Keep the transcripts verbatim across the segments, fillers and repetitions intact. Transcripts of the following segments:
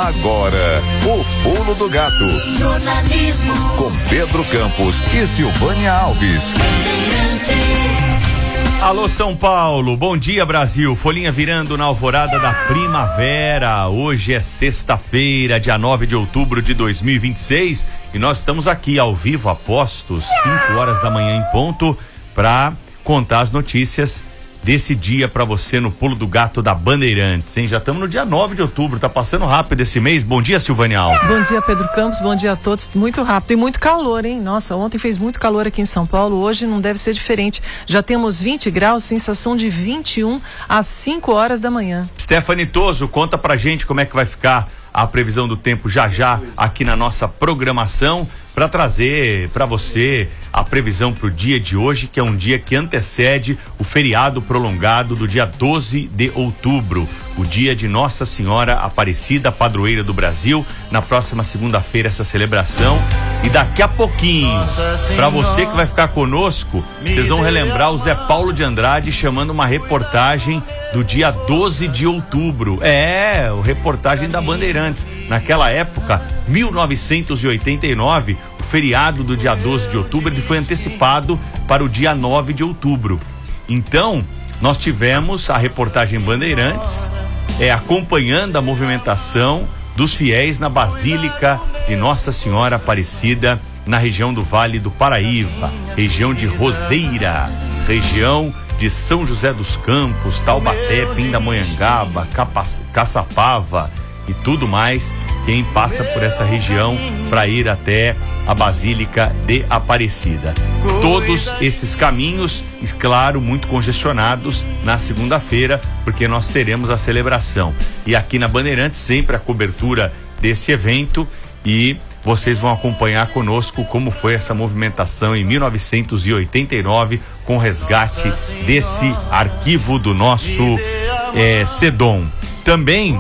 Agora, o Pulo do Gato. Jornalismo. Com Pedro Campos e Silvânia Alves. Alô São Paulo, bom dia Brasil, folhinha virando na alvorada da primavera. Hoje é sexta-feira, dia nove de outubro de dois mil e vinte e seis, e nós estamos aqui ao vivo, apostos, cinco horas da manhã em ponto, para contar as notícias desse dia para você no Pulo do Gato da Bandeirantes, hein? Já estamos no dia nove de outubro, tá passando rápido esse mês. Bom dia, Silvânia Alves. Bom dia, Pedro Campos, bom dia a todos. Muito rápido e muito calor, hein? Nossa, ontem fez muito calor aqui em São Paulo, hoje não deve ser diferente. Já temos vinte graus, sensação de vinte e um às cinco horas da manhã. Stephanie Toso, conta pra gente como é que vai ficar a previsão do tempo já já aqui na nossa programação, para trazer para você a previsão para o dia de hoje, que é um dia que antecede o feriado prolongado do dia doze de outubro, o dia de Nossa Senhora Aparecida, padroeira do Brasil. Na próxima segunda-feira essa celebração, e daqui a pouquinho, para você que vai ficar conosco, vocês vão relembrar o Zé Paulo de Andrade chamando uma reportagem do dia doze de outubro. É, o reportagem da Bandeirantes. Naquela época, mil novecentos e oitenta e nove, o feriado do dia doze de outubro, ele foi antecipado para o dia nove de outubro. Então, nós tivemos a reportagem Bandeirantes é, acompanhando a movimentação dos fiéis na Basílica de Nossa Senhora Aparecida, na região do Vale do Paraíba, região de Roseira, região de São José dos Campos, Taubaté, Pindamonhangaba, Capa- Caçapava e tudo mais. Quem passa por essa região para ir até a Basílica de Aparecida. Todos esses caminhos, claro, muito congestionados na segunda-feira, porque nós teremos a celebração. E aqui na Bandeirantes, sempre a cobertura desse evento, e vocês vão acompanhar conosco como foi essa movimentação em mil novecentos e oitenta e nove, com o resgate desse arquivo do nosso é, SEDOM. Também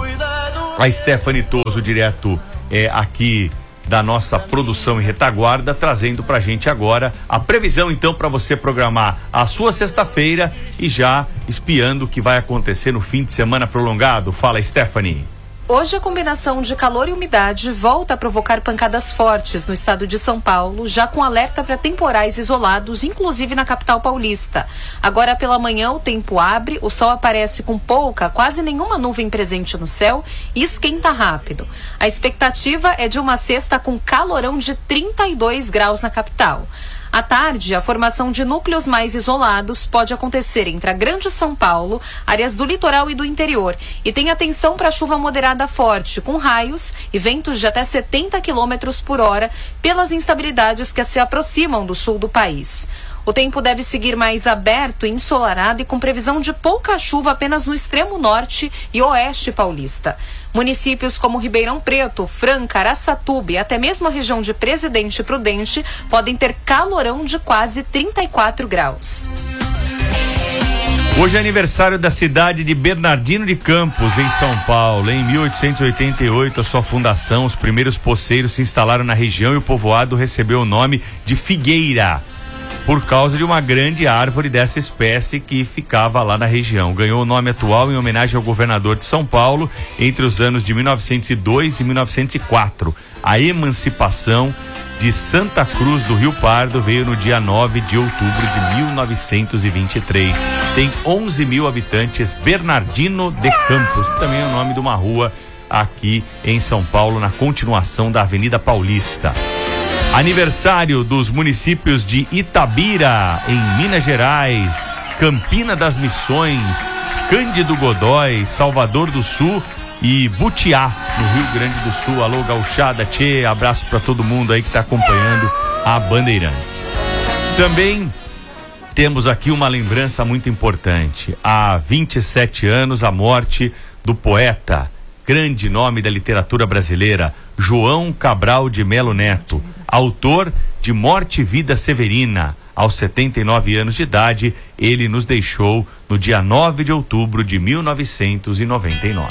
a Stephanie Toso, direto é, aqui da nossa produção em retaguarda, trazendo pra gente agora a previsão, então, para você programar a sua sexta-feira e já espiando o que vai acontecer no fim de semana prolongado. Fala, Stephanie. Hoje a combinação de calor e umidade volta a provocar pancadas fortes no estado de São Paulo, já com alerta para temporais isolados, inclusive na capital paulista. Agora pela manhã o tempo abre, o sol aparece com pouca, quase nenhuma nuvem presente no céu e esquenta rápido. A expectativa é de uma sexta com calorão de trinta e dois graus na capital. À tarde, a formação de núcleos mais isolados pode acontecer entre a Grande São Paulo, áreas do litoral e do interior. E tem atenção para chuva moderada forte, com raios e ventos de até setenta quilômetros por hora, pelas instabilidades que se aproximam do sul do país. O tempo deve seguir mais aberto e ensolarado e com previsão de pouca chuva apenas no extremo norte e oeste paulista. Municípios como Ribeirão Preto, Franca, Araçatuba e até mesmo a região de Presidente Prudente podem ter calorão de quase trinta e quatro graus. Hoje é aniversário da cidade de Bernardino de Campos, em São Paulo. Em mil oitocentos e oitenta e oito, a sua fundação, os primeiros poceiros se instalaram na região e o povoado recebeu o nome de Figueira, por causa de uma grande árvore dessa espécie que ficava lá na região. Ganhou o nome atual em homenagem ao governador de São Paulo entre os anos de mil novecentos e dois e mil novecentos e quatro. A emancipação de Santa Cruz do Rio Pardo veio no dia nove de outubro de mil novecentos e vinte e três. Tem onze mil habitantes, Bernardino de Campos, que também é o nome de uma rua aqui em São Paulo, na continuação da Avenida Paulista. Aniversário dos municípios de Itabira, em Minas Gerais, Campina das Missões, Cândido Godói, Salvador do Sul e Butiá, no Rio Grande do Sul. Alô, gauchada, tchê, abraço para todo mundo aí que está acompanhando a Bandeirantes. Também temos aqui uma lembrança muito importante. Há vinte e sete anos, a morte do poeta, grande nome da literatura brasileira, João Cabral de Melo Neto, autor de Morte e Vida Severina. Aos setenta e nove anos de idade, ele nos deixou no dia nove de outubro de mil novecentos e noventa e nove.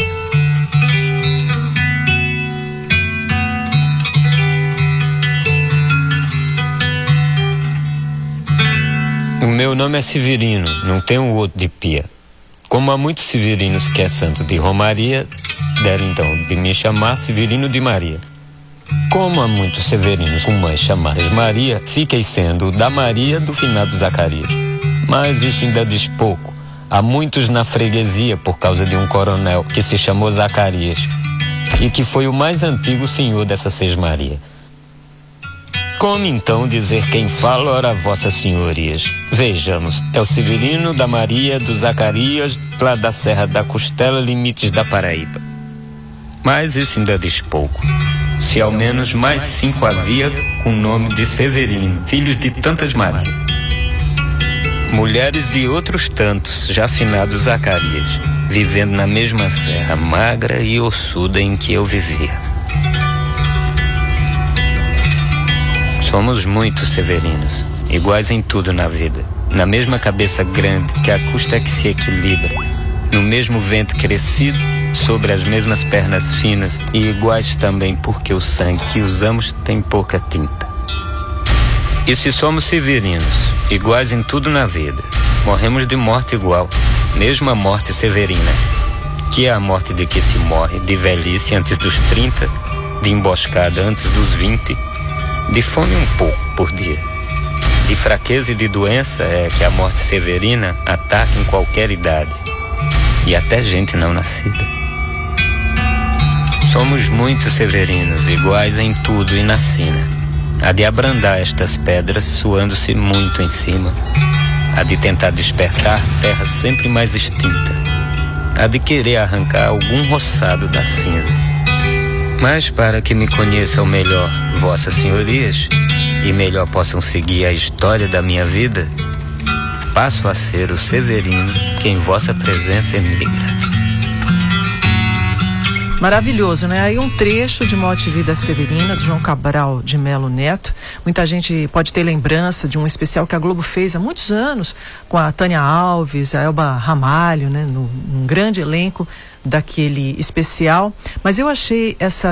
O meu nome é Severino, não tenho outro de pia. Como há muitos severinos que é santo de Romaria, deram então de me chamar Severino de Maria. Como há muitos severinos com mães chamadas Maria, fiquei sendo o da Maria do finado Zacarias. Mas isso ainda diz pouco. Há muitos na freguesia por causa de um coronel que se chamou Zacarias e que foi o mais antigo senhor dessa Sesmaria. Como então dizer quem fala, ora vossas senhorias? Vejamos, é o Severino da Maria do Zacarias, lá da Serra da Costela, limites da Paraíba. Mas isso ainda diz pouco. Se ao menos mais cinco havia com o nome de Severino, filhos de tantas Marias. Mulheres de outros tantos, já finados Zacarias, vivendo na mesma serra magra e ossuda em que eu vivia. Somos muitos severinos, iguais em tudo na vida, na mesma cabeça grande que a custa que se equilibra, no mesmo vento crescido, sobre as mesmas pernas finas e iguais também porque o sangue que usamos tem pouca tinta. E se somos severinos, iguais em tudo na vida, morremos de morte igual, mesma morte severina, que é a morte de que se morre de velhice antes dos trinta, de emboscada antes dos vinte, de fome um pouco por dia, de fraqueza e de doença é que a morte severina ataca em qualquer idade, e até gente não nascida. Somos muitos severinos, iguais em tudo e na sina. Há de abrandar estas pedras, suando-se muito em cima. Há de tentar despertar terra sempre mais extinta. Há de querer arrancar algum roçado da cinza. Mas para que me conheçam melhor vossas senhorias, e melhor possam seguir a história da minha vida, passo a ser o Severino que em vossa presença emigra. Maravilhoso, né? Aí um trecho de Morte e Vida Severina, do João Cabral de Melo Neto. Muita gente pode ter lembrança de um especial que a Globo fez há muitos anos, com a Tânia Alves, a Elba Ramalho, né? No, num grande elenco daquele especial. Mas eu achei essa